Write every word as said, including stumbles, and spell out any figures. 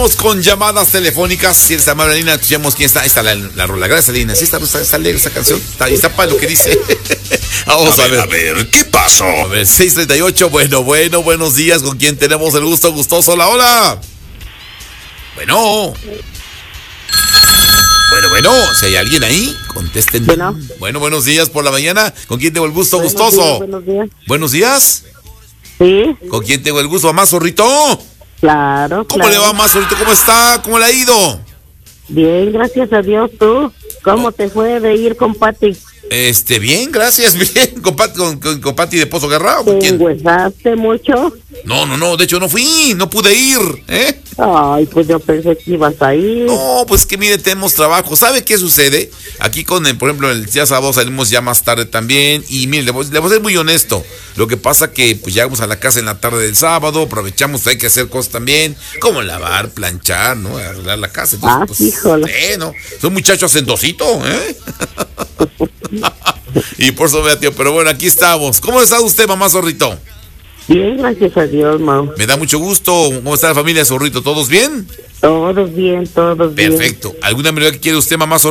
Vamos con llamadas telefónicas. Si eres amable, Lina, escuchemos quién está. Ahí está la, la rola. Gracias, Lina. Sí, está, está, está alegre esa canción. Está, está para lo que dice. Vamos a, a ver, ver. A ver, ¿qué pasó? A ver, seis treinta y ocho. Bueno, bueno, buenos días. ¿Con quién tenemos el gusto? Gustoso. Hola, hola. Bueno. Bueno, bueno. Si hay alguien ahí, contesten. Bueno. Bueno, buenos días por la mañana. ¿Con quién tengo el gusto? Buenos Gustoso. días, buenos días. Buenos días. Sí. ¿Con quién tengo el gusto? ¿Mamá Zorrito? Claro. ¿Cómo claro. le va, Mamá Zorrito? ¿Cómo está? ¿Cómo le ha ido? Bien, gracias a Dios. ¿Tú? ¿Cómo te fue de ir con Pati? Este, bien, gracias, bien. ¿Con, Pat, con, con, con Pati de Pozo Guerra? ¿O con ¿Te quién? enguesaste mucho? No, no, no, de hecho no fui, no pude ir, ¿eh? Ay, pues yo pensé que ibas a ir. No, pues que mire, tenemos trabajo. ¿Sabe qué sucede? Aquí con, el, por ejemplo, el día sábado salimos ya más tarde también. Y mire, le voy, le voy a ser muy honesto. Lo que pasa que pues llegamos a la casa en la tarde del sábado, aprovechamos, hay que hacer cosas también, como lavar, planchar, ¿no? Arreglar la casa. Entonces, Ah, pues, híjole. eh, ¿no? Soy un muchacho hacendosito, ¿eh? Y por eso me tío, pero bueno, aquí estamos. ¿Cómo está usted, Mamá Zorrito? Bien, gracias a Dios, Mau. Me da mucho gusto. ¿Cómo está la familia Zorrito? ¿Todos bien? Todos bien, todos bien. Perfecto. ¿Alguna medida que quiere usted, Mamá Zorrito?